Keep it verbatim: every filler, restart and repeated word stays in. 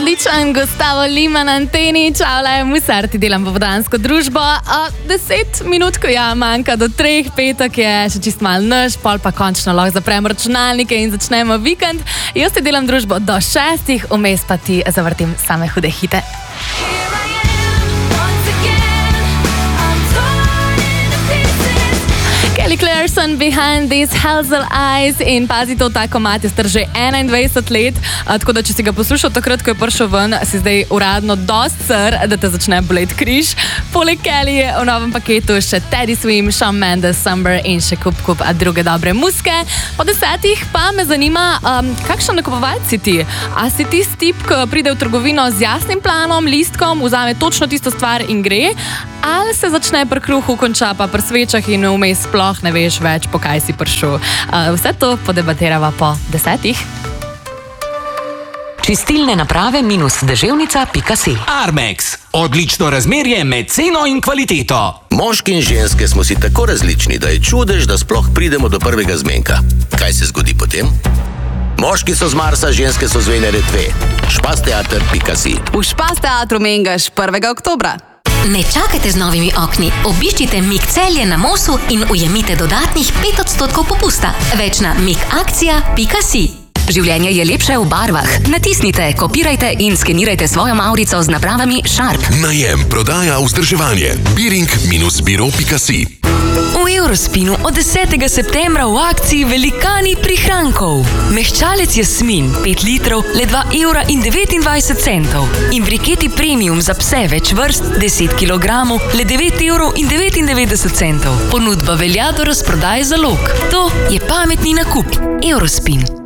Odličen, Gustavo Lima na anteni. Čau, le, musar ti delam popoldansko družbo. A, deset minut, ko ja manjka do treh, petek je še čist mal noč, pol pa končno lahko zapremo računalnike in začnemo vikend. Jaz ti delam družbo do šestih, vmes pa ti zavrtim same hude hite. Kelly Clarkson, Behind These Hazel Eyes, in pazi, to ta komad je star že enaindvajset let, a, tako da če si ga poslušal takrat, ko je prišel ven, si zdaj uradno dost sr, da te začne bolet križ. Poleg Kelly je v novem paketu še Teddy Swim, Shawn Mendes, Summer in še kup kup druge dobre muske. Po desetih pa me zanima, um, kakšen nakupovalec si ti? A si tisti tip, ki pride v trgovino z jasnim planom, listkom, vzame točno tisto stvar in gre? Ali se začne pri kruhu, konča pa pri svečah in vmes sploh ne veš več, po kaj si prišel? Uh, vse to podebatirava po desetih. Čistilne naprave minus deževnica pika si. Armex. Odlično razmerje med ceno in kvaliteto. Moški in ženske smo si tako različni, da je čudež, da sploh pridemo do prvega zmenka. Kaj se zgodi potem? Moški so z Marsa, ženske so z Venere dve. špasteater pika si. V Špasteatru mengaš prvega oktobra. Ne čakajte z novimi okni. Obiščite Mik Celje na Mosu in ujemite dodatnih pet odstotkov popusta. Več na mikakcija pika si. Življenje je lepše v barvah. Natisnite, kopirajte in skenirajte svojo mavrico z napravami Sharp. Najem, prodaja, vzdrževanje. Biring minus biro pika si. V Eurospinu od desetega septembra v akciji Velikani prihrankov. Mehčalec Jasmin pet litrov le dva evra in devetindvajset centov. In briketi premium za pse več vrst deset kilogramov le devet evrov in devetindevetdeset centov. Ponudba velja do razprodaje zalog. To je pametni nakup. Eurospin.